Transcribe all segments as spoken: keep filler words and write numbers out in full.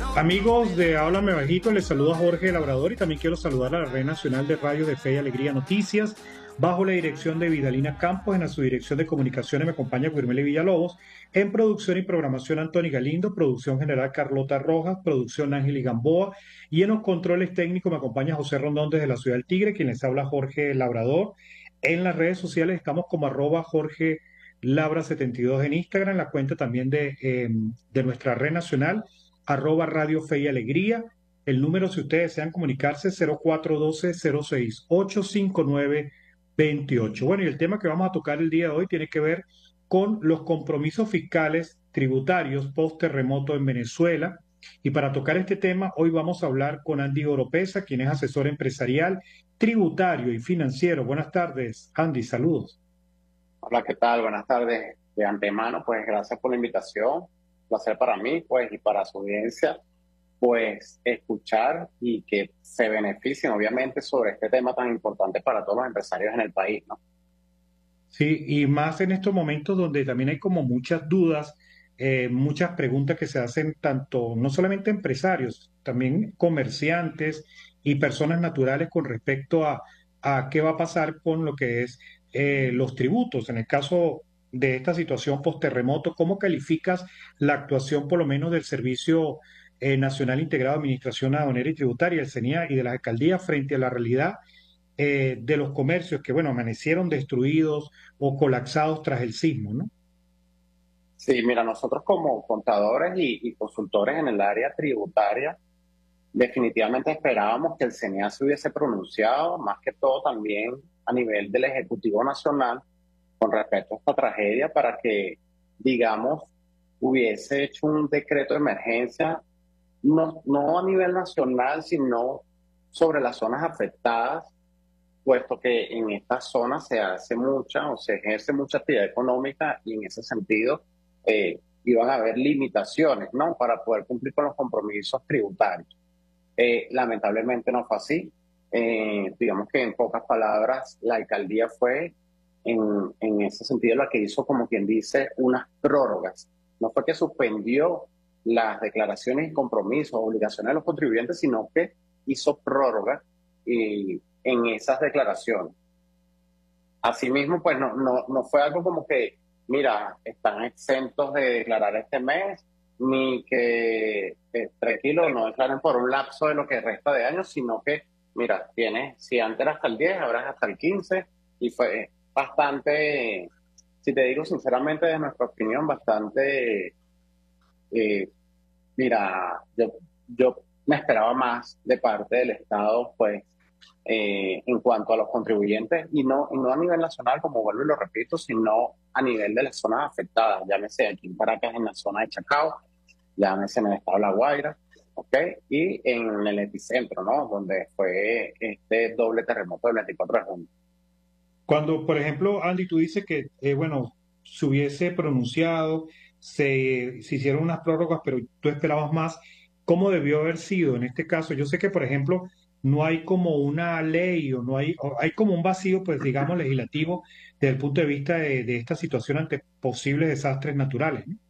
Amigos de Háblame Bajito, les saluda Jorge Labrador y también quiero saludar a la Red Nacional de Radio de Fe y Alegría Noticias, bajo la dirección de Vidalina Campos. En la subdirección de comunicaciones me acompaña Guirmele Villalobos, en producción y programación Anthony Galindo, producción general Carlota Rojas, producción Ángel Gamboa, y en los controles técnicos me acompaña José Rondón desde la Ciudad del Tigre, quien les habla Jorge Labrador. En las redes sociales estamos como arroba Jorge Labra setenta y dos en Instagram, la cuenta también de, eh, de nuestra red nacional, arroba Radio Fe y Alegría. El número, si ustedes desean comunicarse, cero cuatro uno dos, cero seis ocho cinco nueve dos ocho. Bueno, y el tema que vamos a tocar el día de hoy tiene que ver con los compromisos fiscales tributarios post terremoto en Venezuela. Y para tocar este tema, hoy vamos a hablar con Andy Oropesa, quien es asesor empresarial, tributario y financiero. Buenas tardes, Andy, saludos. Hola, ¿qué tal? Buenas tardes. De antemano, pues gracias por la invitación. Placer para mí, pues, y para su audiencia, pues, escuchar y que se beneficien, obviamente, sobre este tema tan importante para todos los empresarios en el país, ¿no? Sí, y más en estos momentos donde también hay como muchas dudas, eh, muchas preguntas que se hacen tanto, no solamente empresarios, también comerciantes y personas naturales con respecto a, a qué va a pasar con lo que es eh, los tributos. En el caso de esta situación post-terremoto, ¿cómo calificas la actuación por lo menos del Servicio eh, Nacional Integrado de Administración Aduanera y Tributaria, el CENIA, y de las alcaldías frente a la realidad eh, de los comercios que, bueno, amanecieron destruidos o colapsados tras el sismo, ¿no? Sí, mira, nosotros como contadores y, y consultores en el área tributaria, definitivamente esperábamos que el CENIA se hubiese pronunciado, más que todo también a nivel del Ejecutivo Nacional, con respecto a esta tragedia, para que, digamos, hubiese hecho un decreto de emergencia, no, no a nivel nacional, sino sobre las zonas afectadas, puesto que en estas zonas se hace mucha o se ejerce mucha actividad económica y en ese sentido eh, iban a haber limitaciones, ¿no? Para poder cumplir con los compromisos tributarios. Eh, lamentablemente no fue así. Eh, digamos que en pocas palabras, la alcaldía fue en, en ese sentido la que hizo, como quien dice, unas prórrogas. No fue que suspendió las declaraciones y compromisos, obligaciones de los contribuyentes, sino que hizo prórroga y, en esas declaraciones. Asimismo, pues no, no, no fue algo como que, mira, están exentos de declarar este mes, ni que, eh, tranquilo, no declaren por un lapso de lo que resta de años, sino que, mira, tienes, si antes era hasta el diez, ahora es hasta el quince, y fue bastante, si te digo sinceramente, de nuestra opinión, bastante, eh, mira, yo, yo me esperaba más de parte del Estado, pues, eh, en cuanto a los contribuyentes, y no, y no a nivel nacional, como vuelvo y lo repito, sino a nivel de las zonas afectadas, llámese aquí en Caracas, en la zona de Chacao, llámese en el estado de La Guaira, ¿ok? Y en el epicentro, ¿no? Donde fue este doble terremoto del veinticuatro de junio. Cuando, por ejemplo, Andy, tú dices que, eh, bueno, se hubiese pronunciado, se, se hicieron unas prórrogas, pero tú esperabas más, ¿cómo debió haber sido en este caso? Yo sé que, por ejemplo, no hay como una ley o no hay, o hay como un vacío, pues digamos, legislativo desde el punto de vista de, de esta situación ante posibles desastres naturales, ¿no?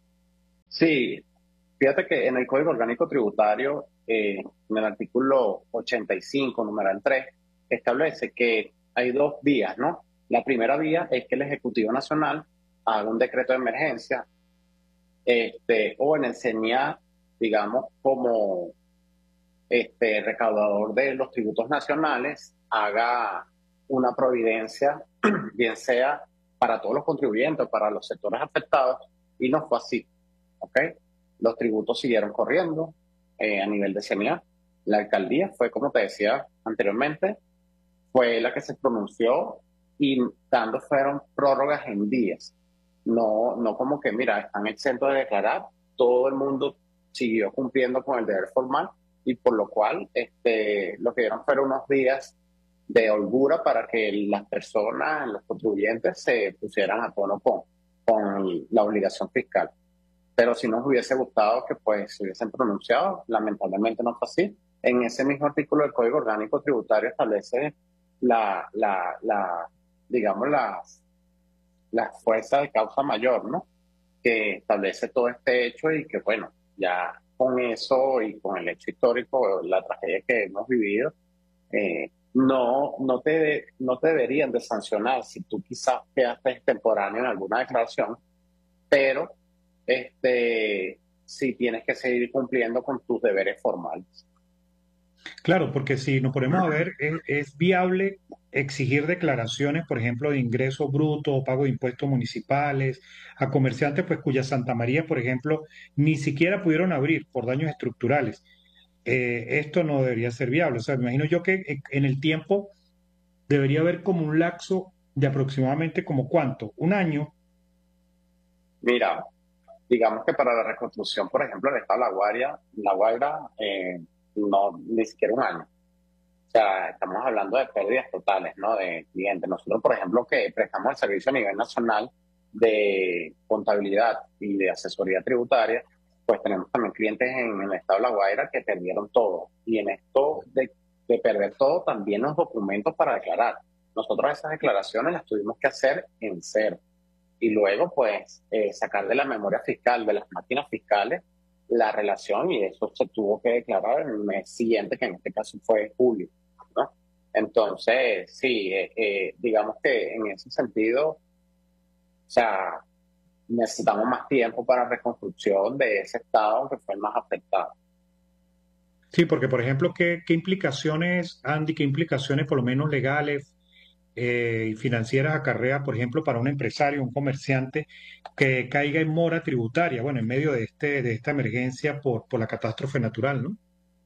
Sí, fíjate que en el Código Orgánico Tributario, eh, en el artículo ochenta y cinco, numeral tres, establece que hay dos vías, ¿no? La primera vía es que el Ejecutivo Nacional haga un decreto de emergencia, este, o en el CENIA, digamos, como este, recaudador de los tributos nacionales, haga una providencia, bien sea para todos los contribuyentes, para los sectores afectados, y no fue así, ¿ok? Los tributos siguieron corriendo eh, a nivel de CENIA. La alcaldía fue, como te decía anteriormente, fue la que se pronunció y dando fueron prórrogas en días. No, no como que, mira, están exentos de declarar, todo el mundo siguió cumpliendo con el deber formal y por lo cual este, lo que dieron fueron unos días de holgura para que las personas, los contribuyentes, se pusieran a tono con, con la obligación fiscal. Pero si nos hubiese gustado que pues se hubiesen pronunciado, lamentablemente no fue así. En ese mismo artículo del Código Orgánico Tributario establece la, la, la digamos, las la fuerza de causa mayor, ¿no? Que establece todo este hecho y que, bueno, ya con eso y con el hecho histórico, la tragedia que hemos vivido, eh, no, no, te, no te deberían de sancionar si tú quizás quedaste extemporáneo en alguna declaración, pero este, sí tienes que seguir cumpliendo con tus deberes formales. Claro, porque si nos ponemos a ver, es, es viable exigir declaraciones, por ejemplo, de ingreso bruto o pago de impuestos municipales a comerciantes, pues cuya Santa María, por ejemplo, ni siquiera pudieron abrir por daños estructurales. Eh, esto no debería ser viable. O sea, me imagino yo que eh, en el tiempo debería haber como un lapso de aproximadamente como cuánto, un año. Mira, digamos que para la reconstrucción, por ejemplo, del estado de La Guaira, La Guaira, eh, no, ni siquiera un año. O sea, estamos hablando de pérdidas totales, ¿no? De clientes. Nosotros, por ejemplo, que prestamos el servicio a nivel nacional de contabilidad y de asesoría tributaria, pues tenemos también clientes en, en el estado de La Guaira que perdieron todo. Y en esto de, de perder todo, también los documentos para declarar. Nosotros esas declaraciones las tuvimos que hacer en cero. Y luego, pues, eh, sacar de la memoria fiscal, de las máquinas fiscales, la relación, y eso se tuvo que declarar en el mes siguiente, que en este caso fue julio, ¿no? Entonces, sí, eh, eh, digamos que en ese sentido, o sea, necesitamos más tiempo para reconstrucción de ese estado que fue el más afectado. Sí, porque, por ejemplo, ¿qué, qué implicaciones, Andy, qué implicaciones por lo menos legales eh, y financieras acarrea, por ejemplo, para un empresario, un comerciante que caiga en mora tributaria, bueno, en medio de este, de esta emergencia por, por la catástrofe natural, ¿no?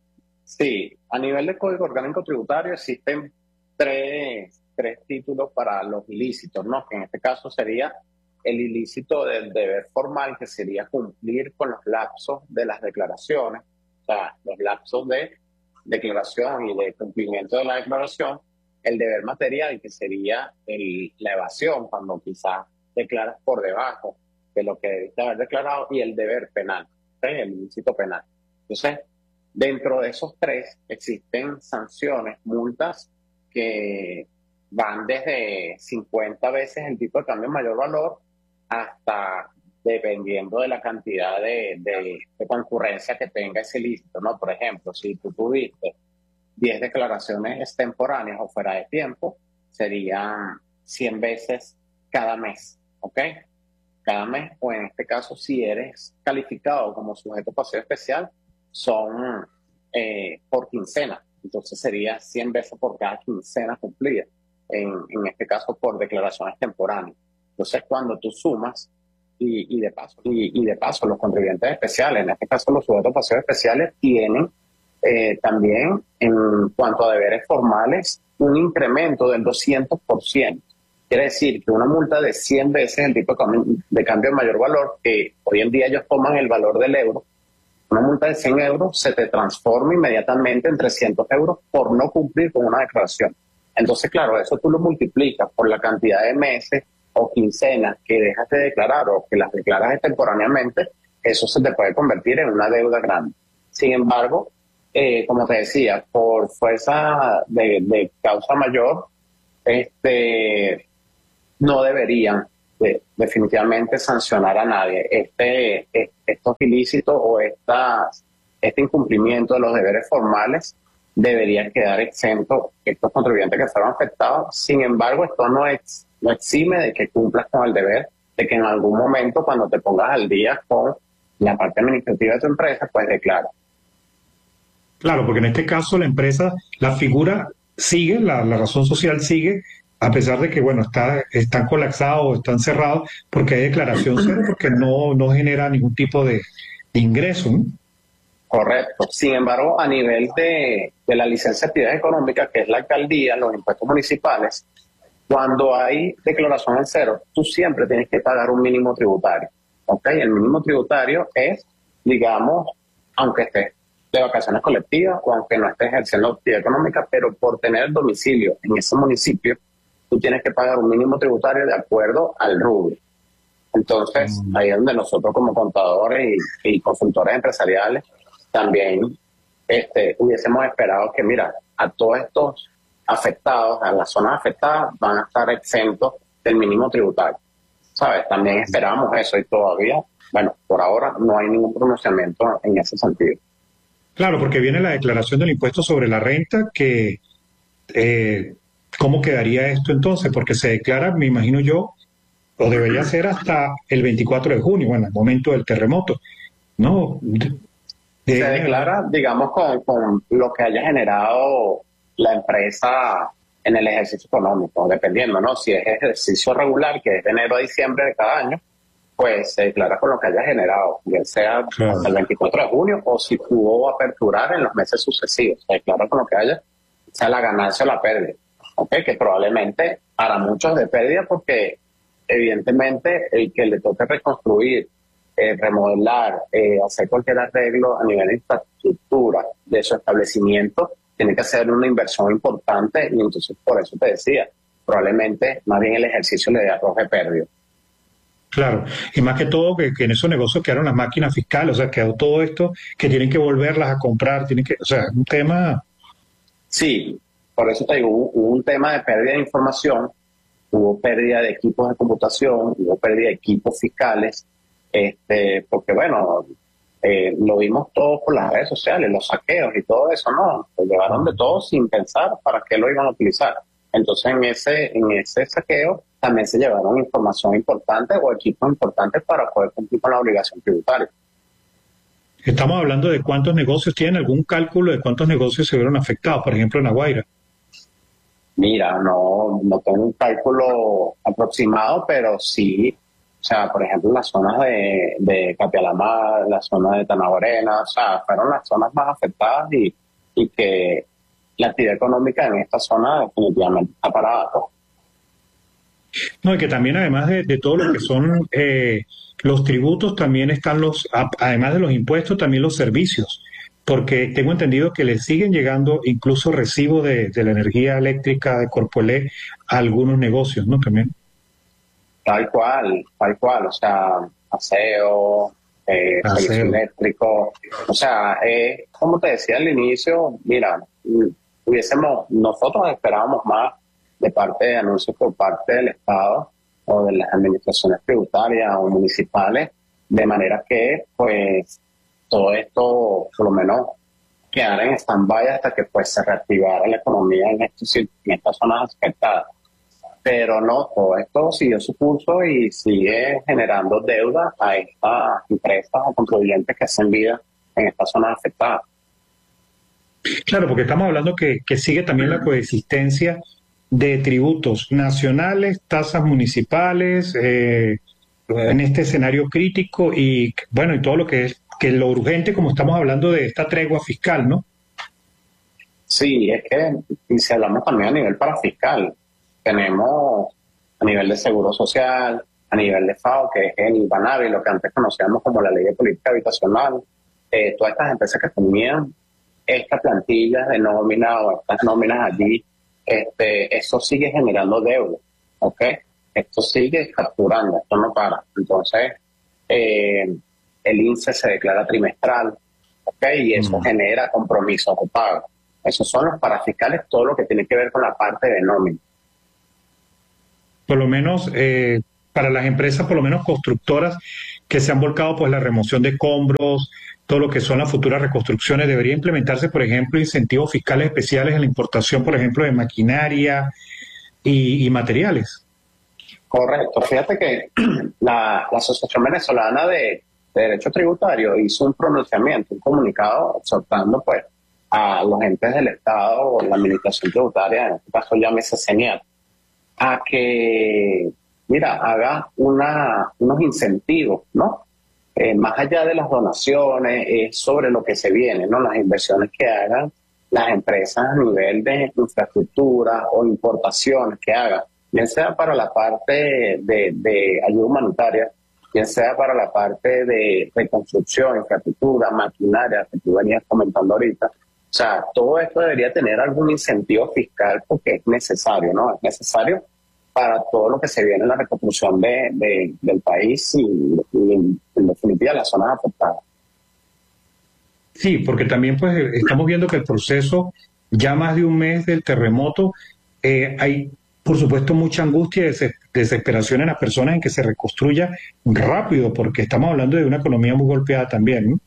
Sí, a nivel de Código Orgánico Tributario existen tres, tres títulos para los ilícitos, ¿no? Que en este caso sería el ilícito del deber formal, que sería cumplir con los lapsos de las declaraciones, o sea, los lapsos de declaración y de cumplimiento de la declaración, el deber material, que sería el, la evasión, cuando quizás declaras por debajo de lo que debiste haber declarado, y el deber penal, ¿sí? El ilícito penal. Entonces, dentro de esos tres existen sanciones, multas que van desde cincuenta veces el tipo de cambio de mayor valor hasta dependiendo de la cantidad de, de, de concurrencia que tenga ese ilícito, ¿no? Por ejemplo, si tú tuviste diez declaraciones extemporáneas o fuera de tiempo, serían cien veces cada mes, ¿ok? Cada mes, o en este caso, si eres calificado como sujeto paseo especial, son eh, por quincena. Entonces sería cien veces por cada quincena cumplida, en, en este caso por declaraciones temporáneas. Entonces, cuando tú sumas, y, y, de paso, y, y de paso, los contribuyentes especiales, en este caso los sujetos pasivos especiales, tienen eh, también, en cuanto a deberes formales, un incremento del doscientos por ciento. Quiere decir que una multa de cien veces el tipo de cambio de mayor valor, que hoy en día ellos toman el valor del euro, una multa de cien euros se te transforma inmediatamente en trescientos euros por no cumplir con una declaración. Entonces, claro, eso tú lo multiplicas por la cantidad de meses o quincenas que dejas de declarar o que las declaras extemporáneamente, eso se te puede convertir en una deuda grande. Sin embargo, eh, como te decía, por fuerza de, de causa mayor, este, no deberían de, definitivamente sancionar a nadie. Este, estos ilícitos o estas, este incumplimiento de los deberes formales deberían quedar exentos estos contribuyentes que fueron afectados. Sin embargo, esto no, ex, no exime de que cumplas con el deber de que en algún momento, cuando te pongas al día con la parte administrativa de tu empresa, pues declara. Claro, porque en este caso la empresa, la figura sigue, la, la razón social sigue, a pesar de que, bueno, está, están colapsados, están cerrados, porque hay declaración cero, porque no, no genera ningún tipo de, de ingreso, ¿no? Correcto. Sin embargo, a nivel de, de la licencia de actividad económica, que es la alcaldía, los impuestos municipales, cuando hay declaración en cero, tú siempre tienes que pagar un mínimo tributario. ¿Ok? El mínimo tributario es, digamos, aunque estés de vacaciones colectivas o aunque no estés ejerciendo actividad económica, pero por tener el domicilio en ese municipio, tú tienes que pagar un mínimo tributario de acuerdo al rubro. Entonces, ahí es donde nosotros como contadores y, y consultores empresariales también este, hubiésemos esperado que, mira, a todos estos afectados, a las zonas afectadas, van a estar exentos del mínimo tributario. ¿Sabes? También esperábamos eso y todavía bueno, por ahora no hay ningún pronunciamiento en ese sentido. Claro, porque viene la declaración del impuesto sobre la renta, que eh, ¿cómo quedaría esto entonces? Porque se declara, me imagino yo, o debería ser hasta el veinticuatro de junio, bueno, el momento del terremoto, ¿no? De, Se de, declara, digamos, con, con lo que haya generado la empresa en el ejercicio económico, dependiendo, ¿no? Si es ejercicio regular, que es de enero a diciembre de cada año, pues se declara con lo que haya generado, bien sea claro. hasta el veinticuatro de junio o si pudo aperturar en los meses sucesivos. Se declara con lo que haya, sea la ganancia o la pérdida. ¿Okay? Que probablemente para muchos de pérdida porque evidentemente el que le toque reconstruir, eh, remodelar, eh, hacer cualquier arreglo a nivel de infraestructura de su establecimiento, tiene que hacer una inversión importante y entonces por eso te decía, probablemente más bien el ejercicio le arroje pérdida. Claro, y más que todo que, que en esos negocios quedaron las máquinas fiscales, o sea, quedó todo esto que tienen que volverlas a comprar, tienen que, o sea, un tema. Sí, por eso te digo, hubo, hubo un tema de pérdida de información, hubo pérdida de equipos de computación, hubo pérdida de equipos fiscales, este, porque bueno, eh, lo vimos todo por las redes sociales, los saqueos y todo eso, ¿no? Se llevaron de todo sin pensar para qué lo iban a utilizar. Entonces en ese, en ese saqueo también se llevaron información importante o equipos importantes para poder cumplir con la obligación tributaria. Estamos hablando de cuántos negocios, ¿tienen algún cálculo de cuántos negocios se vieron afectados, por ejemplo, en La Guaira? Mira, no, no tengo un cálculo aproximado, pero sí, o sea, por ejemplo, las zonas de, de Capialamar, la zona de Tanaborena, o sea, fueron las zonas más afectadas y, y que la actividad económica en esta zona definitivamente está parada. No, y que también además de, de todo lo que son eh, los tributos, también están los, a, además de los impuestos, también los servicios, porque tengo entendido que le siguen llegando incluso recibos de, de la energía eléctrica de Corpoelec a algunos negocios, ¿no? También. Tal cual, tal cual, o sea, aseo, eh, servicio eléctrico, o sea, eh, como te decía al inicio, mira, hubiésemos, nosotros esperábamos más de parte de anuncios por parte del Estado o de las administraciones tributarias o municipales, de manera que, pues, todo esto, por lo menos, quedara en stand-by hasta que, pues, se reactivara la economía en, estos, en estas zonas afectadas. Pero no, todo esto siguió su curso y sigue generando deuda a estas empresas o contribuyentes que hacen vida en estas zonas afectadas. Claro, porque estamos hablando que, que sigue también la coexistencia de tributos nacionales, tasas municipales, eh, en este escenario crítico y, bueno, y todo lo que es, que lo urgente, como estamos hablando de esta tregua fiscal, ¿no? Sí, es que, y si hablamos también a nivel parafiscal, tenemos a nivel de seguro social, a nivel de FAO, que es el BANAVI, lo que antes conocíamos como la Ley de Política Habitacional, eh, todas estas empresas que tenían estas plantillas de nómina o estas nóminas allí, este, eso sigue generando deuda, ¿ok? Esto sigue facturando, esto no para. Entonces, eh, el I N S E se declara trimestral, ¿ok? Y eso mm. genera compromisos o pagos. Esos son los parafiscales, todo lo que tiene que ver con la parte de nómina. Por lo menos eh, para las empresas, por lo menos constructoras, que se han volcado pues la remoción de escombros, todo lo que son las futuras reconstrucciones, debería implementarse, por ejemplo, incentivos fiscales especiales en la importación, por ejemplo, de maquinaria y, y materiales. Correcto. Fíjate que la, la Asociación Venezolana de, de Derecho Tributario hizo un pronunciamiento, un comunicado exhortando pues a los entes del Estado o la administración tributaria, en este caso llámese CENIAT, a que, mira, haga una, unos incentivos, ¿no? Eh, más allá de las donaciones, es sobre lo que se viene, ¿no? Las inversiones que hagan las empresas a nivel de infraestructura o importaciones que hagan, bien sea para la parte de, de ayuda humanitaria, bien sea para la parte de reconstrucción, infraestructura, maquinaria, que tú venías comentando ahorita. O sea, todo esto debería tener algún incentivo fiscal porque es necesario, ¿no? Es necesario para todo lo que se viene en la reconstrucción de, de, del país y, y en, en definitiva las zonas afectadas. Sí, porque también pues estamos viendo que el proceso, ya más de un mes del terremoto, eh, hay por supuesto, mucha angustia y des- desesperación en las personas en que se reconstruya rápido, porque estamos hablando de una economía muy golpeada también, ¿no?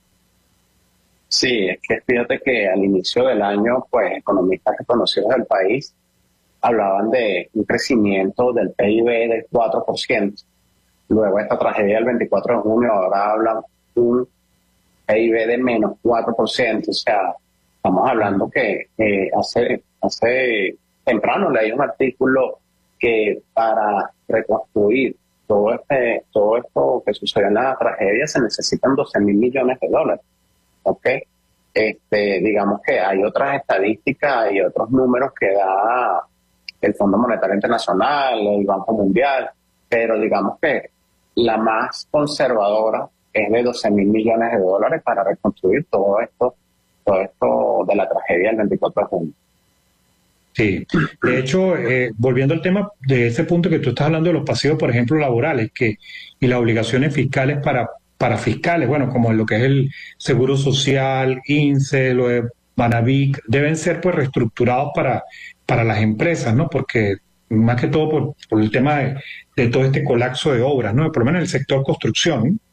Sí, es que fíjate que al inicio del año, pues economistas reconocidos del país hablaban de un crecimiento del P I B del cuatro por ciento. Luego esta tragedia del veinticuatro de junio, ahora hablan un P I B de menos cuatro por ciento. O sea, estamos hablando que eh, hace, hace temprano leí un artículo que para reconstruir todo, este, todo esto que sucedió en la tragedia se necesitan doce mil millones de dólares. ¿Ok? Este, digamos que hay otras estadísticas y otros números que da el Fondo Monetario Internacional, el Banco Mundial, pero digamos que la más conservadora es de doce mil millones de dólares para reconstruir todo esto, todo esto de la tragedia del veinticuatro de junio. Sí, de hecho, eh, volviendo al tema de ese punto que tú estás hablando de los pasivos, por ejemplo, laborales, que y las obligaciones fiscales para, para fiscales, bueno, como lo que es el Seguro Social, INSEE, lo de Banavic, deben ser pues reestructurados para, para las empresas, ¿no? Porque más que todo por, por el tema de, de todo este colapso de obras, ¿no? Por lo menos en el sector construcción, ¿no?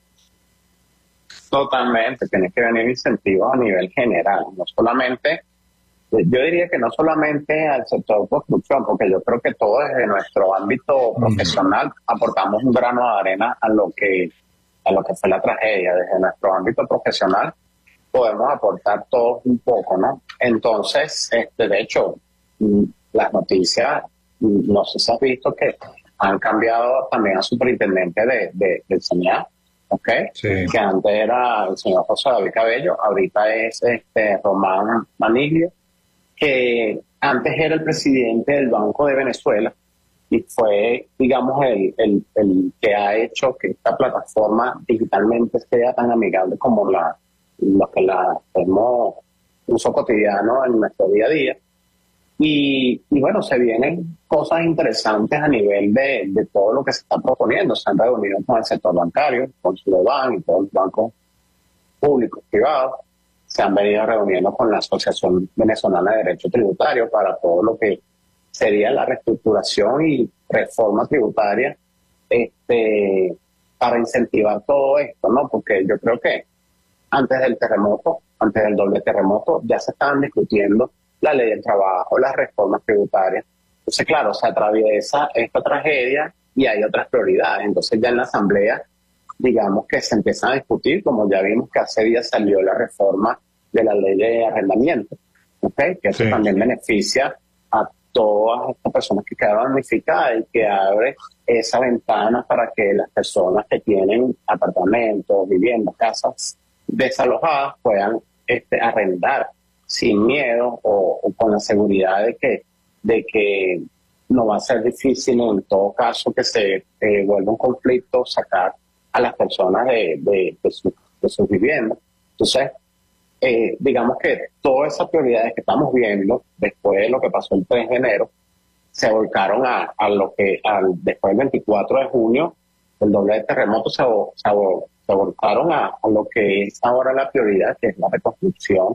Totalmente, tiene que venir incentivos a nivel general, no solamente, yo diría que no solamente al sector construcción, porque yo creo que todos desde nuestro ámbito Mm. profesional aportamos un grano de arena a lo que, a lo que fue la tragedia. Desde nuestro ámbito profesional podemos aportar todos un poco, ¿no? Entonces, este, de hecho, mm, las noticias, mm, no sé si has visto que han cambiado también a superintendente de, de, del SENIA, ¿ok? Sí. Que antes era el señor José David Cabello, ahorita es este Román Maniglio, que antes era el presidente del Banco de Venezuela y fue, digamos, el, el, el que ha hecho que esta plataforma digitalmente sea tan amigable como la, lo que la hacemos uso cotidiano en nuestro día a día. Y, y bueno, se vienen cosas interesantes a nivel de, de todo lo que se está proponiendo. Se han reunido con el sector bancario, con Sudoban y todos los bancos públicos, privados. Se han venido reuniendo con la Asociación Venezolana de Derecho Tributario para todo lo que sería la reestructuración y reforma tributaria, este, para incentivar todo esto, ¿no? Porque yo creo que antes del terremoto, antes del doble terremoto, ya se estaban discutiendo la ley del trabajo, las reformas tributarias. Entonces, claro, se atraviesa esta tragedia y hay otras prioridades. Entonces, ya en la Asamblea, digamos que se empiezan a discutir, como ya vimos que hace días salió la reforma de la ley de arrendamiento, ¿okay? Que eso Sí. también beneficia a todas estas personas que quedaron damnificadas y que abre esa ventana para que las personas que tienen apartamentos, viviendas, casas desalojadas puedan este, arrendar sin miedo o, o con la seguridad de que, de que no va a ser difícil en todo caso que se eh, vuelva un conflicto sacar a las personas de, de, de, su, de sus viviendas. Entonces, eh, digamos que todas esas prioridades que estamos viendo después de lo que pasó el tres de enero se volcaron a, a lo que al, después del veinticuatro de junio, el doble de terremoto se, se, se volcaron a, a lo que es ahora la prioridad, que es la reconstrucción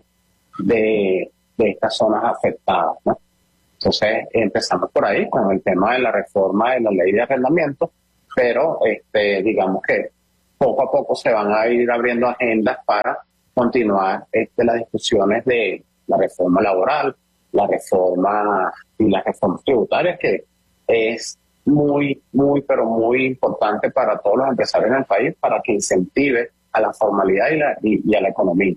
de, de estas zonas afectadas, ¿no? Entonces, empezamos por ahí con el tema de la reforma de la ley de arrendamiento, pero este, digamos que poco a poco se van a ir abriendo agendas para continuar este, las discusiones de la reforma laboral, la reforma y las reformas tributarias, que es muy, muy, pero muy importante para todos los empresarios en el país para que incentive a la formalidad y, la, y, y a la economía.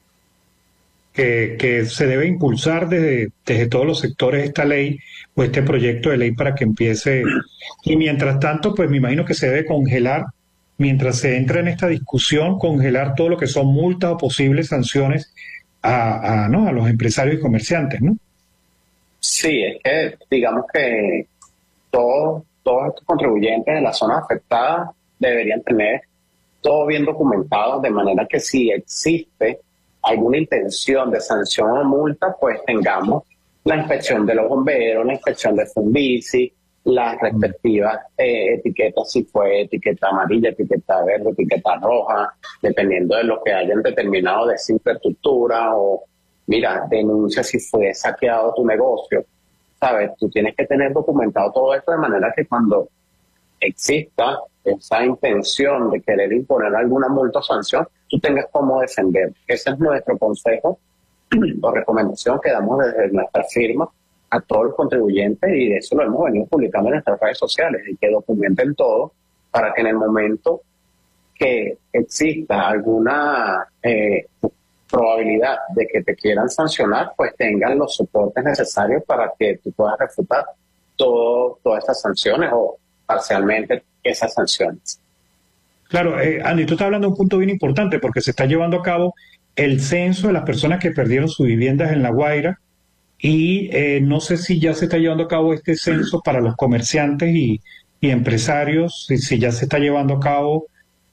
Que, que se debe impulsar desde, desde todos los sectores esta ley o este proyecto de ley para que empiece. Y mientras tanto, pues me imagino que se debe congelar, mientras se entra en esta discusión, congelar todo lo que son multas o posibles sanciones a, a, ¿no? a los empresarios y comerciantes, ¿no? Sí, es que digamos que todos, todos estos contribuyentes de las zonas afectadas deberían tener todo bien documentado, de manera que si existe alguna intención de sanción o multa, pues tengamos la inspección de los bomberos, la inspección de Fundici, las respectivas eh, etiquetas, si fue etiqueta amarilla, etiqueta verde, etiqueta roja, dependiendo de lo que hayan determinado de esa infraestructura, o mira, denuncia si fue saqueado tu negocio. O ¿sabes? Tú tienes que tener documentado todo esto de manera que cuando exista esa intención de querer imponer alguna multa o sanción, tú tengas cómo defender. Ese es nuestro consejo o recomendación que damos desde nuestra firma a todos los contribuyentes, y eso lo hemos venido publicando en nuestras redes sociales, y que documenten todo para que en el momento que exista alguna eh, probabilidad de que te quieran sancionar, pues tengan los soportes necesarios para que tú puedas refutar todo, todas estas sanciones o parcialmente esas sanciones. Claro, eh, Andy, tú estás hablando de un punto bien importante porque se está llevando a cabo el censo de las personas que perdieron sus viviendas en La Guaira y eh, no sé si ya se está llevando a cabo este censo para los comerciantes y, y empresarios, si, si ya se está llevando a cabo.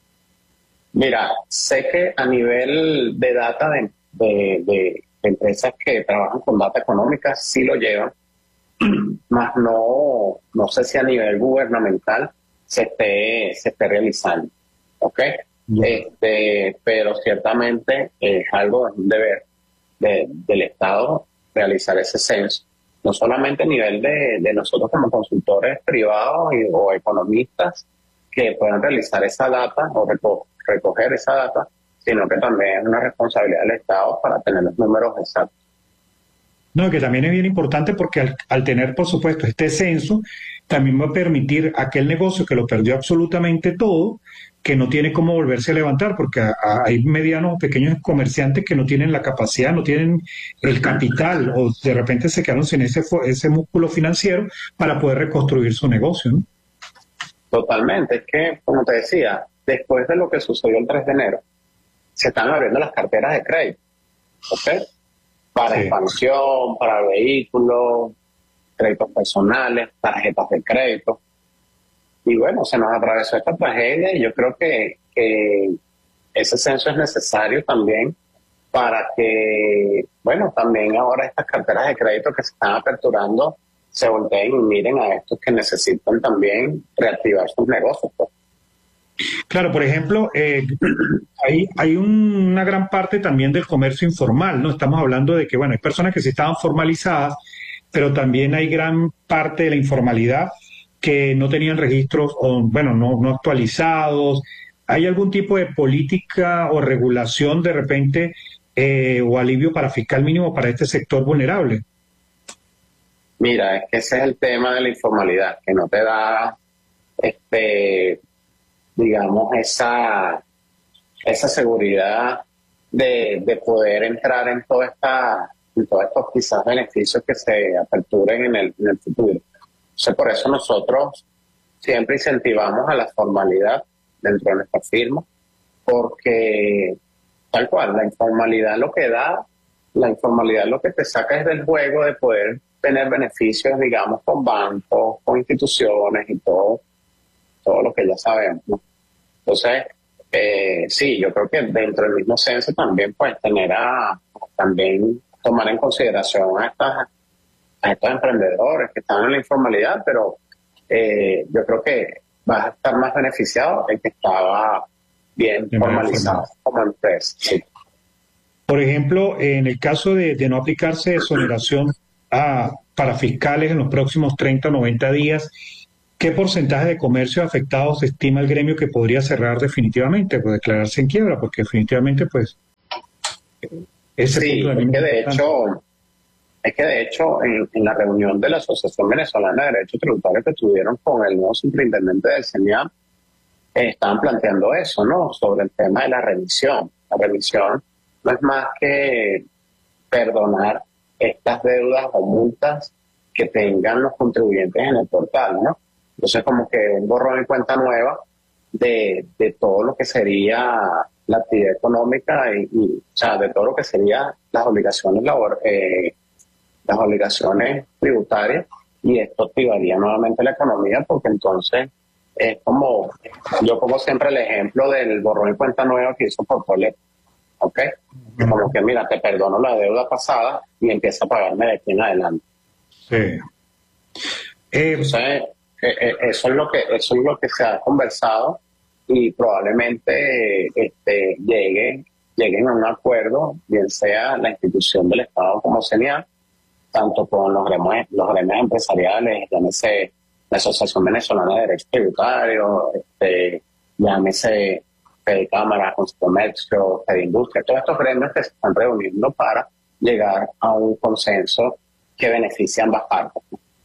Mira, sé que a nivel de data de, de, de empresas que trabajan con data económica sí lo llevan, más no, no sé si a nivel gubernamental se esté, se esté realizando, ¿ok? Mm. Este, pero ciertamente es algo, es un deber de, del Estado realizar ese censo, no solamente a nivel de, de nosotros como consultores privados y, o economistas que puedan realizar esa data o reco recoger esa data, sino que también es una responsabilidad del Estado para tener los números exactos. No, que también es bien importante porque al, al tener, por supuesto, este censo, también va a permitir a aquel negocio que lo perdió absolutamente todo, que no tiene cómo volverse a levantar, porque a, a, hay medianos o pequeños comerciantes que no tienen la capacidad, no tienen el capital, o de repente se quedaron sin ese, ese músculo financiero para poder reconstruir su negocio, ¿no? Totalmente, es que, como te decía, después de lo que sucedió el tres de enero, se están abriendo las carteras de crédito, ¿ok? Para sí. Expansión, para vehículos, créditos personales, tarjetas de crédito. Y bueno, se nos atravesó esta tragedia y yo creo que, que ese censo es necesario también para que, bueno, también ahora estas carteras de crédito que se están aperturando se volteen y miren a estos que necesitan también reactivar sus negocios, pues. Claro, por ejemplo, eh, hay, hay un, una gran parte también del comercio informal, ¿no? Estamos hablando de que, bueno, hay personas que sí estaban formalizadas, pero también hay gran parte de la informalidad que no tenían registros, o, bueno, no, no actualizados. ¿Hay algún tipo de política o regulación de repente eh, o alivio para fiscal mínimo para este sector vulnerable? Mira, es que ese es el tema de la informalidad, que no te da, este, digamos, esa, esa seguridad de, de poder entrar en, toda esta, en todos estos quizás beneficios que se aperturen en el, en el futuro. Entonces, por eso nosotros siempre incentivamos a la formalidad dentro de nuestra firma, porque tal cual, la informalidad lo que da, la informalidad lo que te saca es del juego de poder tener beneficios, digamos, con bancos, con instituciones y todo, todo lo que ya sabemos, ¿no? Entonces, eh, sí, yo creo que dentro del mismo censo también, pues, tener a, también tomar en consideración a, estas, a estos emprendedores que están en la informalidad, pero eh, yo creo que va a estar más beneficiado el que estaba bien de formalizado como empresa. Sí. Por ejemplo, en el caso de, de no aplicarse exoneración a, para fiscales en los próximos treinta o noventa días, ¿qué porcentaje de comercios afectados estima el gremio que podría cerrar definitivamente, pues declararse en quiebra? Porque definitivamente, pues, ese sí, punto de es que de hecho, es que de hecho en, en la reunión de la Asociación Venezolana de Derecho Tributario que tuvieron con el nuevo superintendente del CENIAM, eh, estaban planteando eso, ¿no? Sobre el tema de la remisión. La remisión no es más que perdonar estas deudas o multas que tengan los contribuyentes en el portal, ¿no? Entonces, como que un borrón en cuenta nueva de, de todo lo que sería la actividad económica y, y o sea, de todo lo que serían las obligaciones labor, eh, las obligaciones tributarias, y esto activaría nuevamente la economía, porque entonces es como, yo pongo siempre el ejemplo del borrón en cuenta nueva que hizo Portolet, ¿ok? Uh-huh. Como que, mira, te perdono la deuda pasada y empieza a pagarme de aquí en adelante. Sí. Eh, entonces, eh, eh, eso es lo que eso es lo que se ha conversado, y probablemente este, llegue, lleguen a un acuerdo, bien sea la institución del Estado como CENIAM tanto con los gremios, los gremios empresariales, llámese la Asociación Venezolana de Derecho Tributario, este, llámese Fede Cámara, Comercio, Fede Industria, todos estos gremios que se están reuniendo para llegar a un consenso que beneficie a ambas partes.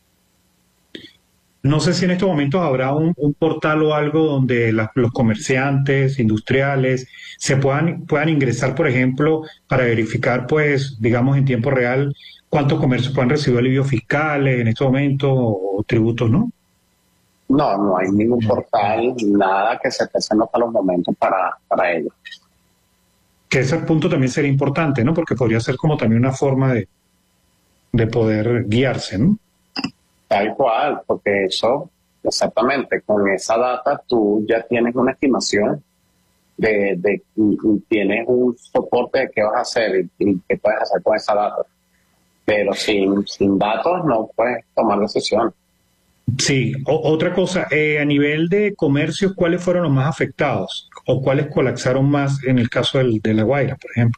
No sé si en estos momentos habrá un, un portal o algo donde la- los comerciantes, industriales, se puedan, puedan ingresar, por ejemplo, para verificar, pues, digamos, en tiempo real, cuántos comercios puedan recibir alivios fiscales en estos momentos o, o tributos, ¿no? No, no hay ningún portal, nada que se esté haciendo hasta los momentos para, para ello. Que ese punto también sería importante, ¿no? Porque podría ser como también una forma de, de poder guiarse, ¿no? Tal cual, porque eso, exactamente, con esa data tú ya tienes una estimación de, de y, y tienes un soporte de qué vas a hacer y, y qué puedes hacer con esa data. Pero sin, sin datos no puedes tomar decisión. Sí, o- otra cosa, eh, a nivel de comercios, ¿cuáles fueron los más afectados? ¿O cuáles colapsaron más en el caso del, de La Guaira, por ejemplo?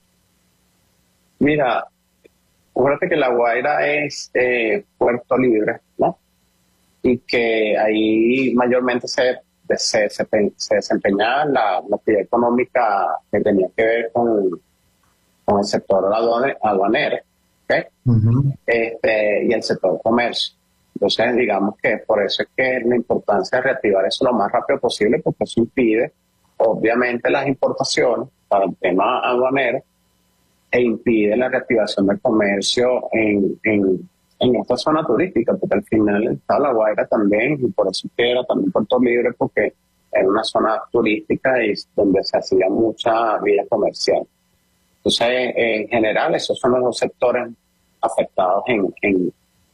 Mira, acuérdate que La Guaira es eh, Puerto Libre, ¿no? Y que ahí mayormente se, se, se, se desempeñaba la, la actividad económica que tenía que ver con, con el sector aduane- aduanero, ¿ok? Ujú. Este, y el sector comercio. Entonces, digamos que por eso es que la importancia de reactivar eso lo más rápido posible, porque eso impide, obviamente, las importaciones para el tema aduanero e impide la reactivación del comercio en, en, en esta zona turística, porque al final está La Guaira también, y por eso que era también Puerto Libre, porque era una zona turística y donde se hacía mucha vida comercial. Entonces, en general, esos son los dos sectores afectados en, en,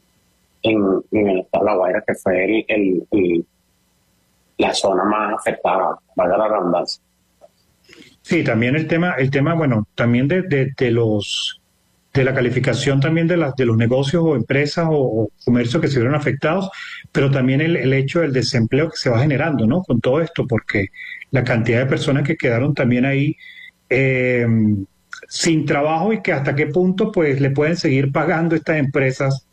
en, en el estado de La Guaira, que fue el, el, el- la zona más afectada, valga la redundancia. Sí, también el tema, el tema, bueno, también de, de, de los de la calificación también de las de los negocios o empresas o, o comercios que se vieron afectados, pero también el, el hecho del desempleo que se va generando, ¿no? Con todo esto, porque la cantidad de personas que quedaron también ahí eh, sin trabajo y que hasta qué punto pues le pueden seguir pagando estas empresas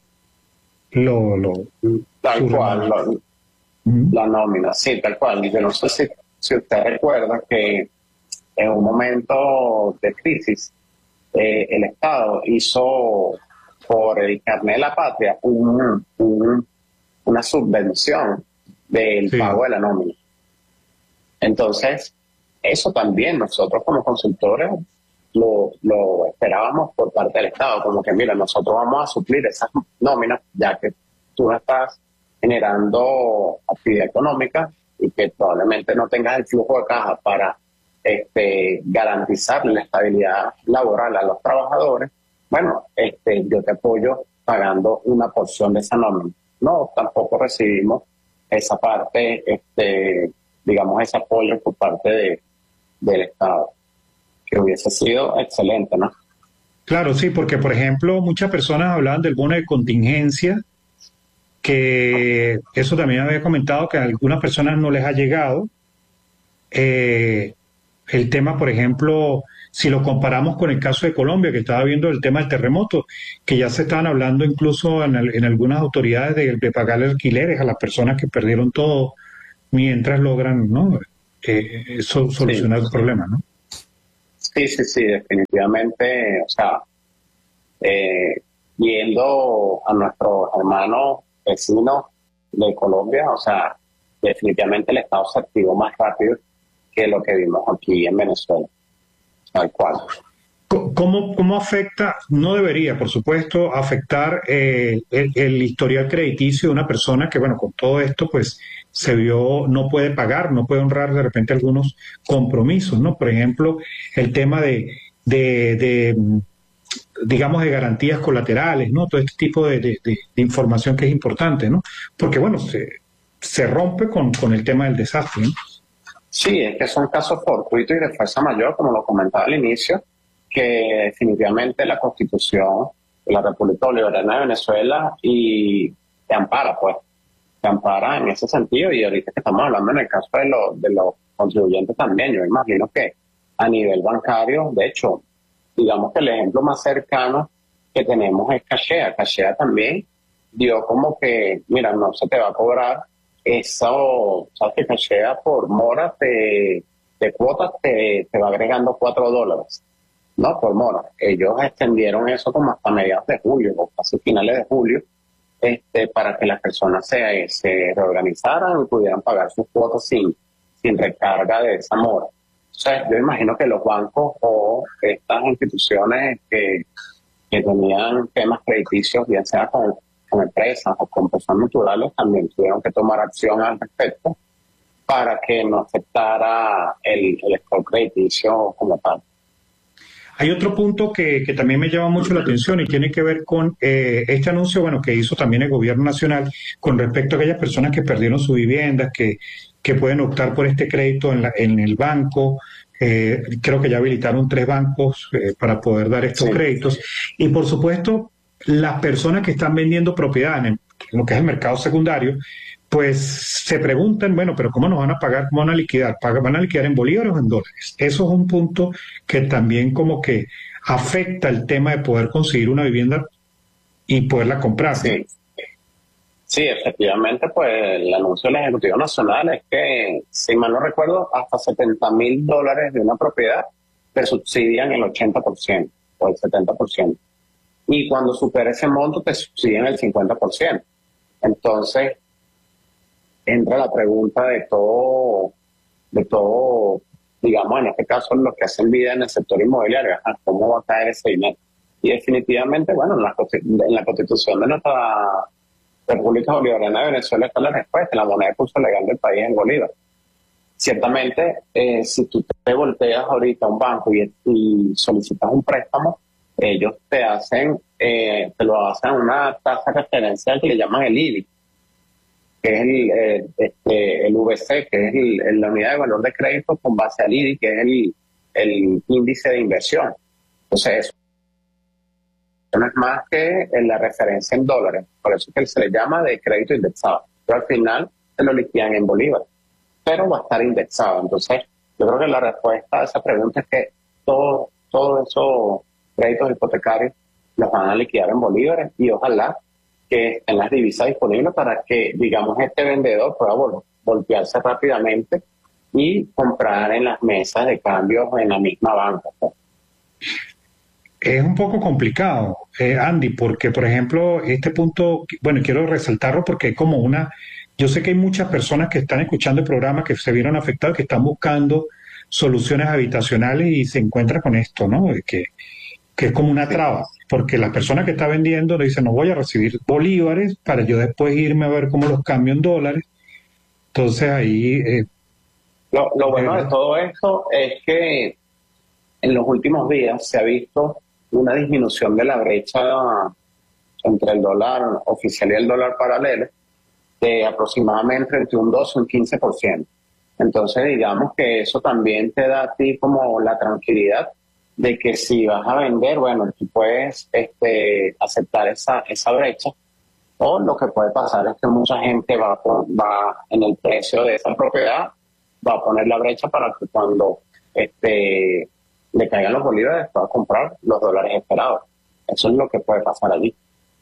lo, lo, Tal su cual, remuneración. lo- Ujú. la nómina, sí, tal cual. Y yo no sé si, si usted recuerda que en un momento de crisis, eh, el Estado hizo por el carnet de la patria un, un- una subvención del Sí. pago de la nómina. Entonces, eso también nosotros como consultores lo, lo esperábamos por parte del Estado, como que mira, nosotros vamos a suplir esas nóminas, ya que tú no estás generando actividad económica y que probablemente no tengas el flujo de caja para este, garantizar la estabilidad laboral a los trabajadores. Bueno, este, yo te apoyo pagando una porción de esa nómina. No, tampoco recibimos esa parte, este, digamos, ese apoyo por parte de, del Estado, que hubiese sido excelente, ¿no? Claro, sí, porque por ejemplo muchas personas hablaban del bono de contingencia, que eso también había comentado que a algunas personas no les ha llegado. Eh, el tema, por ejemplo, si lo comparamos con el caso de Colombia, que estaba viendo el tema del terremoto, que ya se estaban hablando incluso en, al- en algunas autoridades de, de pagarle alquileres a las personas que perdieron todo mientras logran, ¿no? Eh, eso, Sí, solucionar el problema, ¿no? sí, sí, sí, definitivamente, o sea, eh, yendo a nuestros hermanos vecinos de Colombia, o sea, definitivamente el Estado se activó más rápido que lo que vimos aquí en Venezuela, tal cual. Co- ¿Cómo, cómo afecta? No debería, por supuesto, afectar eh, el, el historial crediticio de una persona que, bueno, con todo esto, pues se vio, no puede pagar, no puede honrar de repente algunos compromisos, ¿no? Por ejemplo, el tema de, de, de, mm, digamos, de garantías colaterales, ¿no? Todo este tipo de, de- de- de información que es importante, ¿no? Porque, bueno, se, se rompe con, con el tema del desastre, ¿no? Sí, es que son casos fortuitos y de fuerza mayor, como lo comentaba al inicio, que definitivamente la Constitución de la República Bolivariana de Venezuela y te ampara, pues, te ampara en ese sentido. Y ahorita que estamos hablando en el caso de, los de los contribuyentes también, yo imagino que a nivel bancario, de hecho, digamos que el ejemplo más cercano que tenemos es Cachea. Cachea también dio como que, mira, no se te va a cobrar eso, sabes que Cachea por mora te, de cuotas te, te va agregando cuatro dólares, ¿no? Por mora. Ellos extendieron eso como hasta mediados de julio, o casi finales de julio, este, para que las personas se, se reorganizaran y pudieran pagar sus cuotas sin, sin recarga de esa mora. O sea, yo imagino que los bancos o estas instituciones que, que tenían temas crediticios, bien sea con, con empresas o con personas naturales, también tuvieron que tomar acción al respecto para que no afectara el, el score crediticio como tal. Hay otro punto que, que también me llama mucho la atención y tiene que ver con eh, este anuncio, bueno, que hizo también el gobierno nacional con respecto a aquellas personas que perdieron su vivienda, que, que pueden optar por este crédito en, la, en el banco. Eh, creo que ya habilitaron tres bancos eh, para poder dar estos sí. créditos. Y por supuesto, las personas que están vendiendo propiedades en, en lo que es el mercado secundario, pues se preguntan, bueno, pero ¿cómo nos van a pagar? ¿Cómo van a liquidar? ¿Van a liquidar en bolívares o en dólares? Eso es un punto que también como que afecta el tema de poder conseguir una vivienda y poderla comprar. Sí, sí, efectivamente, pues el anuncio del Ejecutivo Nacional es que, si mal no recuerdo, hasta setenta mil dólares de una propiedad te subsidian el ochenta por ciento o el setenta por ciento. Y cuando supera ese monto te subsidian el cincuenta por ciento. Entonces, entra la pregunta de todo, de todo, digamos, en este caso, los que hacen vida en el sector inmobiliario, ¿cómo va a caer ese dinero? Y definitivamente, bueno, en la, en la Constitución de nuestra República Bolivariana de Venezuela está la respuesta, la moneda de curso legal del país en Bolívar. Ciertamente, eh, si tú te volteas ahorita a un banco y, y solicitas un préstamo, ellos te hacen, eh, te lo hacen una tasa referencial que le llaman el I B I, que es el, eh, este, el V C, que es el, el, la unidad de valor de crédito con base al I B I, que es el, el índice de inversión. Entonces, eso no es más que la referencia en dólares. Por eso es que se le llama de crédito indexado. Pero al final se lo liquidan en bolívares, pero va a estar indexado. Entonces, yo creo que la respuesta a esa pregunta es que todos todo esos créditos hipotecarios los van a liquidar en bolívares y ojalá que estén las divisas disponibles para que, digamos, este vendedor pueda vol voltearse rápidamente y comprar en las mesas de cambio en la misma banca. Es un poco complicado, eh, Andy, porque, por ejemplo, este punto, bueno, quiero resaltarlo porque es como una, yo sé que hay muchas personas que están escuchando el programa que se vieron afectadas, que están buscando soluciones habitacionales y se encuentra con esto, ¿no? Que, que es como una traba, porque la persona que está vendiendo le dice, no voy a recibir bolívares para yo después irme a ver cómo los cambio en dólares. Entonces ahí... Eh, lo, lo bueno de todo esto es que en los últimos días se ha visto una disminución de la brecha entre el dólar oficial y el dólar paralelo de aproximadamente entre un doce y un quince por ciento. Entonces, digamos que eso también te da a ti como la tranquilidad de que si vas a vender, bueno, tú puedes este, aceptar esa, esa brecha, o lo que puede pasar es que mucha gente va, va en el precio de esa propiedad, va a poner la brecha para que cuando este, le caigan los bolívares pueda comprar los dólares esperados. Eso es lo que puede pasar allí.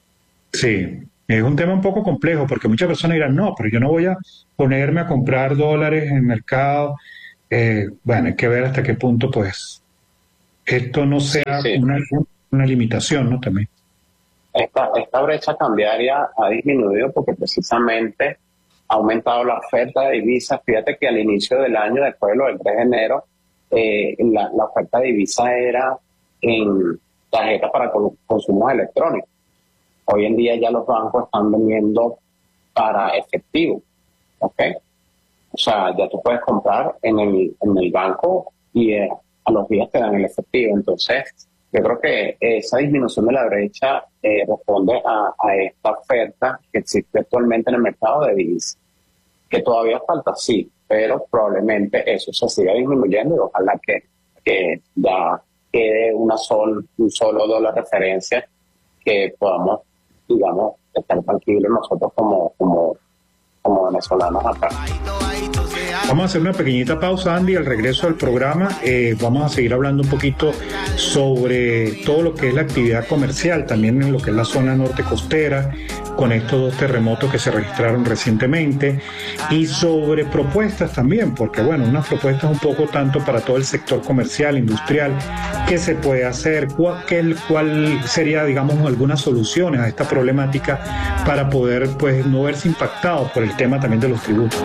Sí, es un tema un poco complejo porque muchas personas dirán, no, pero yo no voy a ponerme a comprar dólares en el mercado. Eh, bueno, hay que ver hasta qué punto, pues, esto no sea sí, sí. Una, una limitación, ¿no? También. Esta, esta brecha cambiaria ha disminuido porque precisamente ha aumentado la oferta de divisas. Fíjate que al inicio del año, después de lo del tres de enero, eh, la, la oferta de divisas era en tarjetas para consumos electrónicos. Hoy en día ya los bancos están vendiendo para efectivo, ¿ok? O sea, ya tú puedes comprar en el, en el banco y eh, a los días te dan el efectivo. Entonces, yo creo que esa disminución de la brecha eh, responde a, a esta oferta que existe actualmente en el mercado de divisas, que todavía falta, sí, pero probablemente eso se siga disminuyendo y ojalá que, que ya quede una sol, un solo dólar referencia que podamos, digamos, estar tranquilos nosotros como, como, como venezolanos acá. Vamos a hacer una pequeñita pausa, Andy. Al regreso del programa eh, vamos a seguir hablando un poquito sobre todo lo que es la actividad comercial, también en lo que es la zona norte costera, con estos dos terremotos que se registraron recientemente, y sobre propuestas también, porque bueno, unas propuestas un poco tanto para todo el sector comercial, industrial, qué se puede hacer, cuál, qué, cuál sería, digamos, algunas soluciones a esta problemática para poder pues no verse impactados por el tema también de los tributos.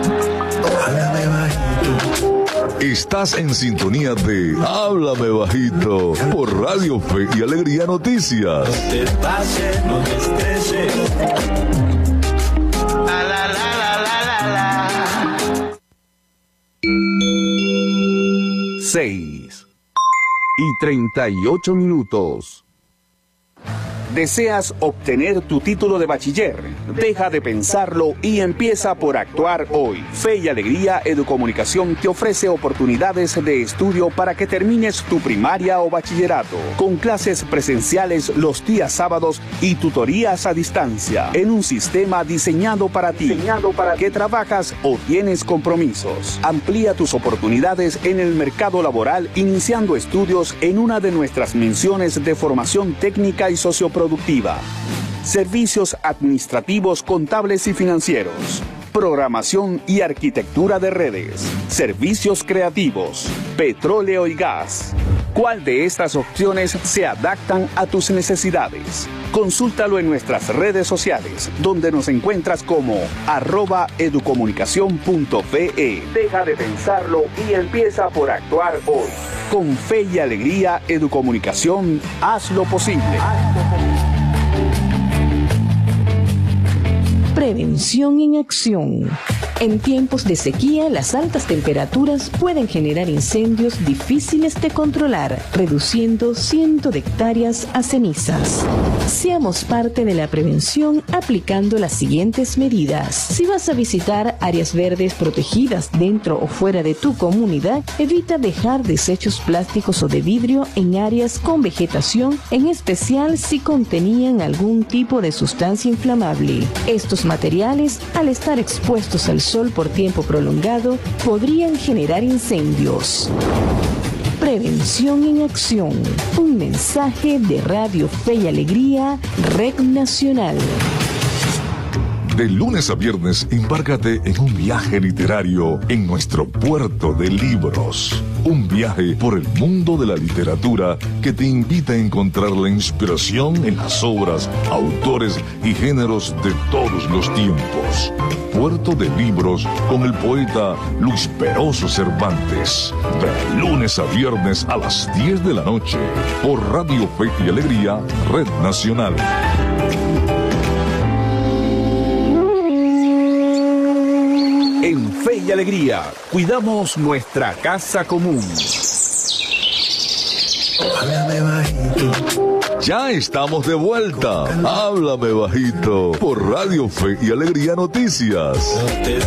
Estás en sintonía de Háblame Bajito por Radio Fe y Alegría Noticias. No te pases, no te estreses. La, la, la, la, la, la. seis y treinta y ocho minutos. ¿Deseas obtener tu título de bachiller? Deja de pensarlo y empieza por actuar hoy. Fe y Alegría Educomunicación te ofrece oportunidades de estudio para que termines tu primaria o bachillerato, con clases presenciales los días sábados y tutorías a distancia, en un sistema diseñado para ti, diseñado para que trabajas o tienes compromisos. Amplía tus oportunidades en el mercado laboral iniciando estudios en una de nuestras menciones de formación técnica y socioproductiva. Productiva. Servicios administrativos, contables y financieros. Programación y arquitectura de redes. Servicios creativos. Petróleo y gas. ¿Cuál de estas opciones se adaptan a tus necesidades? Consúltalo en nuestras redes sociales, donde nos encuentras como arroba educomunicación punto fe. Deja de pensarlo y empieza por actuar hoy. Con Fe y Alegría Educomunicación, haz lo posible. Prevención en acción. En tiempos de sequía, las altas temperaturas pueden generar incendios difíciles de controlar, reduciendo cientos de hectáreas a cenizas. Seamos parte de la prevención aplicando las siguientes medidas. Si vas a visitar áreas verdes protegidas dentro o fuera de tu comunidad, evita dejar desechos plásticos o de vidrio en áreas con vegetación, en especial si contenían algún tipo de sustancia inflamable. Estos materiales, al estar expuestos al sol por tiempo prolongado, podrían generar incendios. Prevención en acción. Un mensaje de Radio Fe y Alegría, Red Nacional. De lunes a viernes, embárcate en un viaje literario en nuestro puerto de libros. Un viaje por el mundo de la literatura que te invita a encontrar la inspiración en las obras, autores y géneros de todos los tiempos. Puerto de Libros con el poeta Luis Peroso Cervantes. De lunes a viernes a las diez de la noche por Radio Fe y Alegría, Red Nacional. En Fe y Alegría, cuidamos nuestra casa común. Háblame bajito. Ya estamos de vuelta. Háblame Bajito por Radio Fe y Alegría Noticias. No te